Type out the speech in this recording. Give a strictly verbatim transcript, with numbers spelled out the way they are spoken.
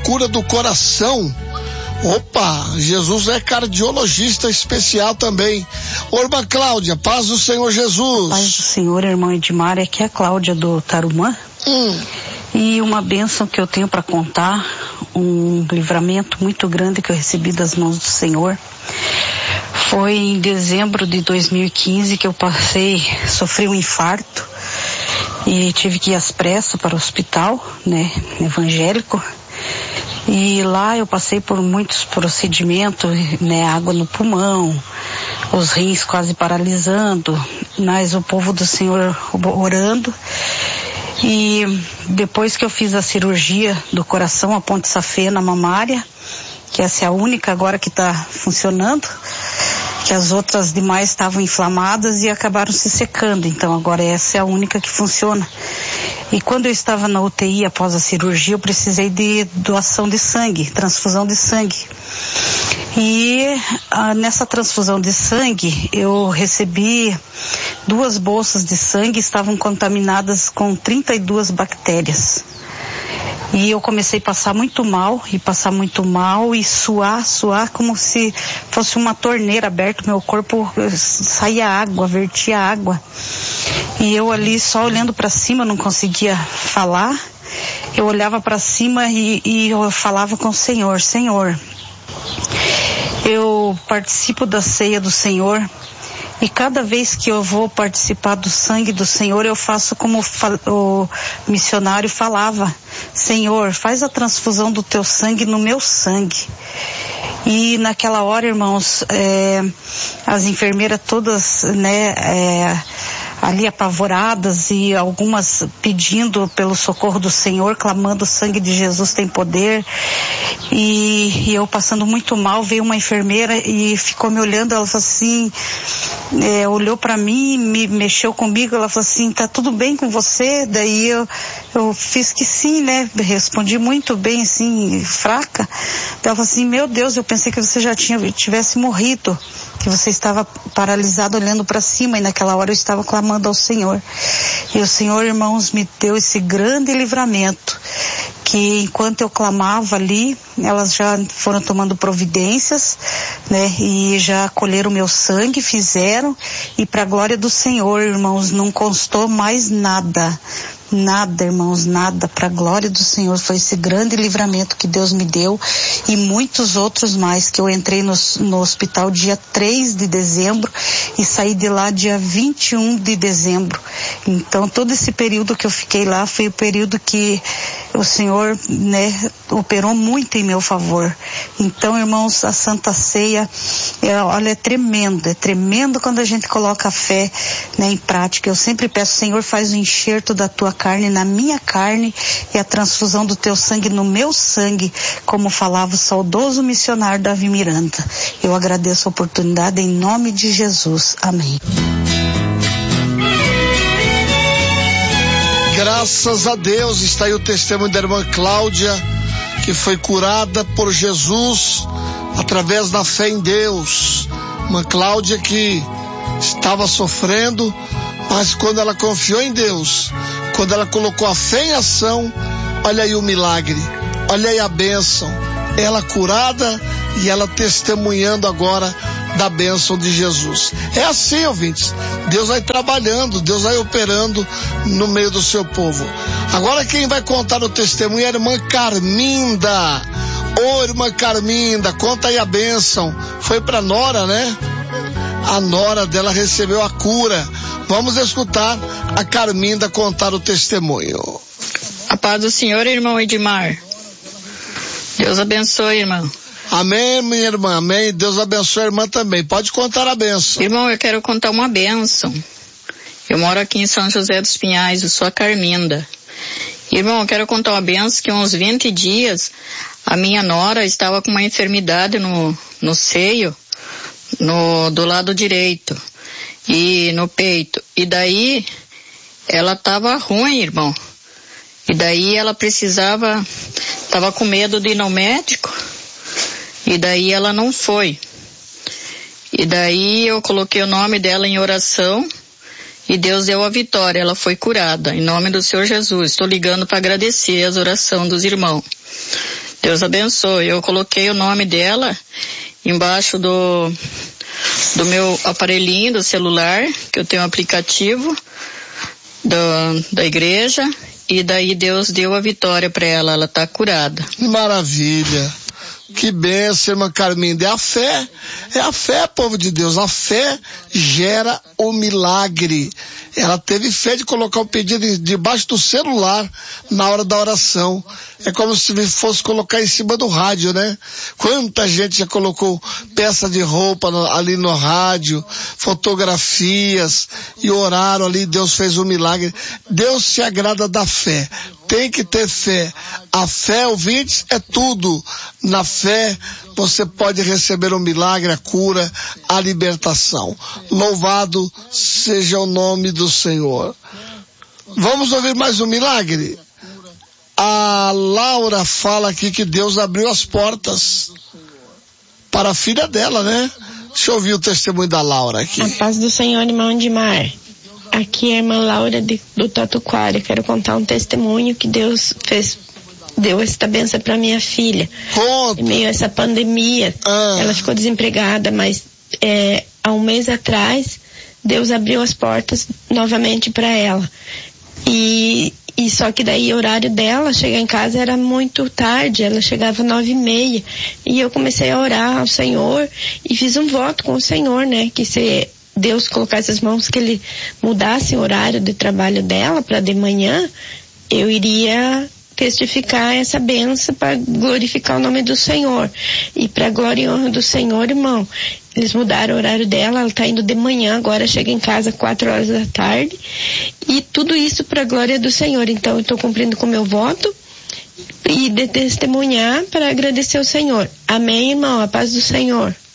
cura do coração. Opa, Jesus é cardiologista especial também. Ô, irmã Cláudia, paz do Senhor Jesus. Paz do Senhor, irmão Edmar, aqui é a Cláudia do Tarumã. Hum. E uma bênção que eu tenho para contar, um livramento muito grande que eu recebi das mãos do Senhor. Foi em dezembro de dois mil e quinze que eu passei, sofri um infarto e tive que ir às pressas para o hospital, né, evangélico. E lá eu passei por muitos procedimentos, né, água no pulmão, os rins quase paralisando, mas o povo do Senhor orando. E depois que eu fiz a cirurgia do coração, a ponte safena mamária, que essa é a única agora que está funcionando, que as outras demais estavam inflamadas e acabaram se secando, então agora essa é a única que funciona. E quando eu estava na U T I após a cirurgia, eu precisei de doação de sangue, transfusão de sangue. E ah, nessa transfusão de sangue, eu recebi duas bolsas de sangue, estavam contaminadas com trinta e duas bactérias. E eu comecei a passar muito mal, e passar muito mal, e suar, suar, como se fosse uma torneira aberta, meu corpo saía água, vertia água. E eu ali só olhando para cima, não conseguia falar. Eu olhava para cima e, e eu falava com o Senhor, Senhor, eu participo da ceia do Senhor, e cada vez que eu vou participar do sangue do Senhor, eu faço como o missionário falava, Senhor, faz a transfusão do teu sangue no meu sangue. E naquela hora, irmãos, é, as enfermeiras todas, né, é, ali apavoradas e algumas pedindo pelo socorro do Senhor, clamando o sangue de Jesus tem poder. E, e eu passando muito mal, veio uma enfermeira e ficou me olhando, ela falou assim, é, olhou para mim, me mexeu comigo, ela falou assim, tá tudo bem com você? Daí eu, eu fiz que sim, né, respondi muito bem, assim, fraca. Ela falou assim, meu Deus, eu pensei que você já tinha, tivesse morrido, que você estava paralisado olhando para cima, e naquela hora eu estava clamando ao Senhor. E o Senhor, irmãos, me deu esse grande livramento, que enquanto eu clamava ali, elas já foram tomando providências, né, e já colheram o meu sangue, fizeram, e para a glória do Senhor, irmãos, não constou mais nada. Nada, irmãos, nada, para a glória do Senhor. Foi esse grande livramento que Deus me deu, e muitos outros mais, que eu entrei no, no hospital dia três de dezembro e saí de lá dia vinte e um de dezembro. Então todo esse período que eu fiquei lá foi o período que o Senhor, né, operou muito em meu favor. Então, irmãos, a Santa Ceia, é, olha, é tremendo, é tremendo quando a gente coloca a fé, né, em prática. Eu sempre peço, Senhor, faz o enxerto da tua carne na minha carne e a transfusão do teu sangue no meu sangue, como falava o saudoso missionário Davi Miranda. Eu agradeço a oportunidade em nome de Jesus. Amém. Graças a Deus, está aí o testemunho da irmã Cláudia, que foi curada por Jesus através da fé em Deus. Irmã Cláudia que estava sofrendo, mas quando ela confiou em Deus, quando ela colocou a fé em ação, olha aí o milagre, olha aí a bênção, ela curada e ela testemunhando agora da bênção de Jesus. É assim, ouvintes, Deus vai trabalhando, Deus vai operando no meio do seu povo. Agora quem vai contar o testemunho é a irmã Carminda. Ô, irmã Carminda, conta aí a bênção. Foi pra nora, né? A nora dela recebeu a cura. Vamos escutar a Carminda contar o testemunho. A paz do Senhor, irmão Edmar. Deus abençoe, irmão. Amém, minha irmã, amém. Deus abençoe a irmã também. Pode contar a bênção. Irmão, eu quero contar uma bênção. Eu moro aqui em São José dos Pinhais, eu sou a Carminda. Irmão, eu quero contar uma bênção que uns vinte dias a minha nora estava com uma enfermidade no, no seio, no, do lado direito e no peito. E daí ela estava ruim, irmão. E daí ela precisava, estava com medo de ir no médico. E daí ela não foi. E daí eu coloquei o nome dela em oração e Deus deu a vitória. Ela foi curada, em nome do Senhor Jesus. Estou ligando para agradecer as orações dos irmãos. Deus abençoe. Eu coloquei o nome dela embaixo do, do meu aparelhinho, do celular, que eu tenho um aplicativo do, da igreja, e daí Deus deu a vitória para ela, ela está curada. Maravilha. Que bênção, irmã Carminda. É a fé, é a fé, povo de Deus. A fé gera o milagre. Ela teve fé de colocar o pedido debaixo do celular na hora da oração. É como se fosse colocar em cima do rádio, né? Quanta gente já colocou peça de roupa no, ali no rádio, fotografias, e oraram ali, Deus fez um milagre. Deus se agrada da fé. Tem que ter fé. A fé, ouvintes, é tudo. Na fé, você pode receber um milagre, a cura, a libertação. Louvado seja o nome do Senhor. Vamos ouvir mais um milagre? A Laura fala aqui que Deus abriu as portas para a filha dela, né? Deixa eu ouvir o testemunho da Laura aqui. A paz do Senhor, irmão de mar. Aqui é a irmã Laura de, do Tatuquara. Quero contar um testemunho que Deus fez, deu esta bênção para minha filha. Conta. Em meio a essa pandemia, ah. ela ficou desempregada, mas é, há um mês atrás, Deus abriu as portas novamente para ela. E, e só que daí o horário dela chegar em casa era muito tarde, ela chegava nove e meia. E eu comecei a orar ao Senhor e fiz um voto com o Senhor, né? Que se Deus colocasse as mãos, que Ele mudasse o horário de trabalho dela para de manhã, eu iria testificar essa bênção para glorificar o nome do Senhor. E para glória e honra do Senhor, irmão, eles mudaram o horário dela, ela está indo de manhã, agora chega em casa quatro horas da tarde, e tudo isso para a glória do Senhor. Então eu estou cumprindo com o meu voto e de testemunhar para agradecer ao Senhor. Amém, irmão? A paz do Senhor.